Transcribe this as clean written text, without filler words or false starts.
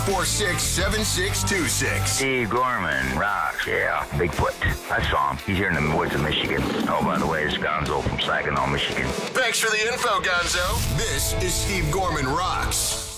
888-846-7626. Steve Gorman rocks. Yeah, Bigfoot. I saw him. He's here in the woods of Michigan. Oh, by the way, it's Gonzo from Saginaw, Michigan. Thanks for the info, Gonzo. This is Steve Gorman Rocks.